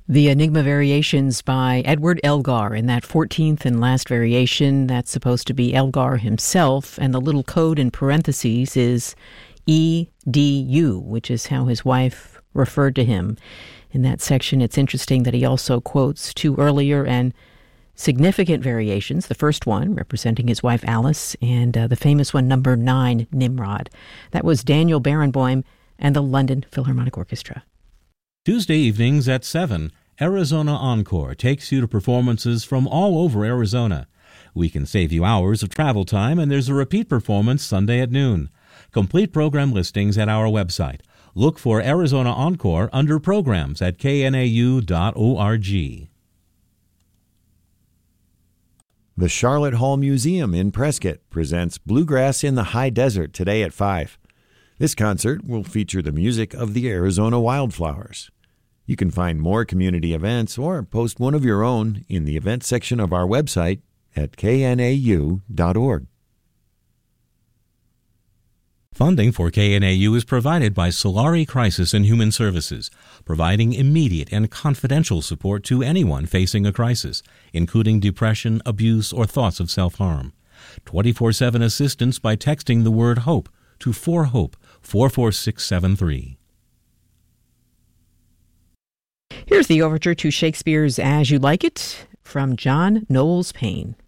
The Enigma Variations by Edward Elgar. In that 14th and last variation, that's supposed to be Elgar himself, and the little code in parentheses is EDU, which is how his wife referred to him. In that section, it's interesting that he also quotes two earlier and significant variations. The first one, representing his wife Alice, and the famous one, number 9, Nimrod. That was Daniel Barenboim and the London Philharmonic Orchestra. Tuesday evenings at 7, Arizona Encore takes you to performances from all over Arizona. We can save you hours of travel time, and there's a repeat performance Sunday at noon. Complete program listings at our website. Look for Arizona Encore under Programs at knau.org. The Charlotte Hall Museum in Prescott presents Bluegrass in the High Desert today at 5. This concert will feature the music of the Arizona Wildflowers. You can find more community events or post one of your own in the event section of our website at knau.org. Funding for KNAU is provided by Solari Crisis and Human Services, providing immediate and confidential support to anyone facing a crisis, including depression, abuse, or thoughts of self-harm. 24/7 assistance by texting the word HOPE to 4HOPE 44673. Here's the overture to Shakespeare's As You Like It from John Knowles Paine.